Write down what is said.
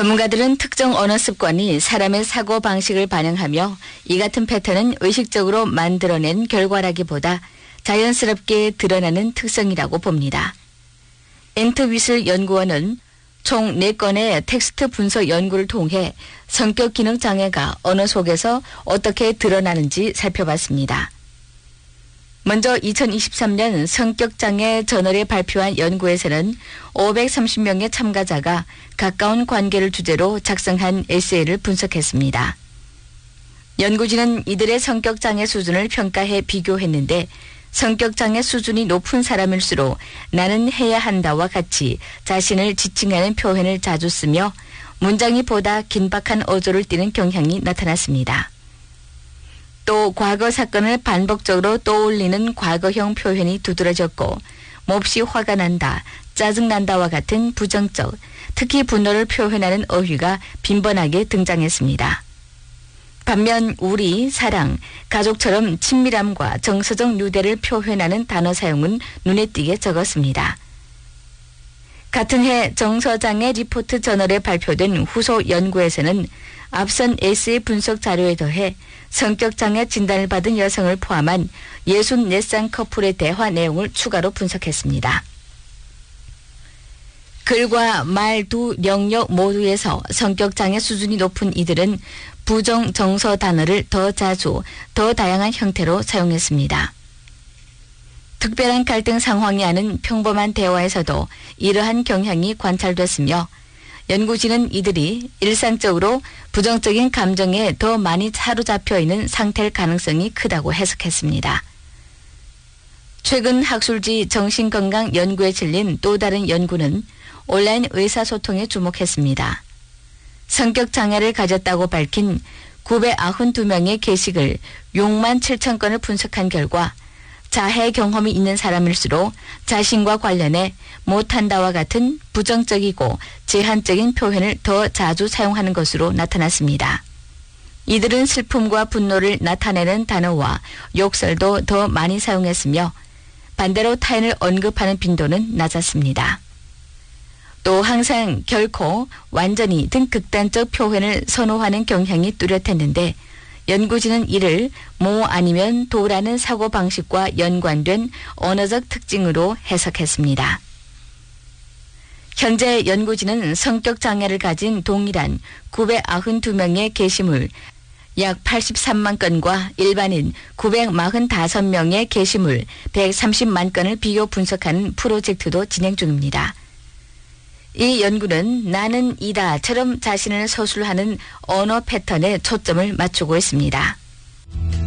전문가들은 특정 언어 습관이 사람의 사고 방식을 반영하며 이 같은 패턴은 의식적으로 만들어낸 결과라기보다 자연스럽게 드러나는 특성이라고 봅니다. 엔트위슬 연구원은 총 4건의 텍스트 분석 연구를 통해 성격 기능 장애가 언어 속에서 어떻게 드러나는지 살펴봤습니다. 먼저 2023년 성격장애 저널에 발표한 연구에서는 530명의 참가자가 가까운 관계를 주제로 작성한 에세이를 분석했습니다. 연구진은 이들의 성격장애 수준을 평가해 비교했는데 성격장애 수준이 높은 사람일수록 나는 해야 한다와 같이 자신을 지칭하는 표현을 자주 쓰며 문장이 보다 긴박한 어조를 띠는 경향이 나타났습니다. 또 과거 사건을 반복적으로 떠올리는 과거형 표현이 두드러졌고 몹시 화가 난다, 짜증난다와 같은 부정적, 특히 분노를 표현하는 어휘가 빈번하게 등장했습니다. 반면 우리, 사랑, 가족처럼 친밀함과 정서적 유대를 표현하는 단어 사용은 눈에 띄게 적었습니다. 같은 해 정서장애 리포트 저널에 발표된 후속 연구에서는 앞선 에세이 분석 자료에 더해 성격장애 진단을 받은 여성을 포함한 64쌍 커플의 대화 내용을 추가로 분석했습니다. 글과 말 두 영역 모두에서 성격장애 수준이 높은 이들은 부정 정서 단어를 더 자주, 더 다양한 형태로 사용했습니다. 특별한 갈등 상황이 아닌 평범한 대화에서도 이러한 경향이 관찰됐으며 연구진은 이들이 일상적으로 부정적인 감정에 더 많이 사로잡혀 있는 상태일 가능성이 크다고 해석했습니다. 최근 학술지 정신건강 연구에 실린 또 다른 연구는 온라인 의사소통에 주목했습니다. 성격장애를 가졌다고 밝힌 992명의 게시글 6만 7천 건을 분석한 결과 자해 경험이 있는 사람일수록 자신과 관련해 못한다와 같은 부정적이고 제한적인 표현을 더 자주 사용하는 것으로 나타났습니다. 이들은 슬픔과 분노를 나타내는 단어와 욕설도 더 많이 사용했으며 반대로 타인을 언급하는 빈도는 낮았습니다. 또 항상 결코 완전히 등 극단적 표현을 선호하는 경향이 뚜렷했는데 연구진은 이를 모 아니면 도라는 사고방식과 연관된 언어적 특징으로 해석했습니다. 현재 연구진은 성격장애를 가진 동일한 992명의 게시물 약 83만 건과 일반인 945명의 게시물 130만 건을 비교 분석하는 프로젝트도 진행 중입니다. 이 연구는 나는 이다처럼 자신을 서술하는 언어 패턴에 초점을 맞추고 있습니다.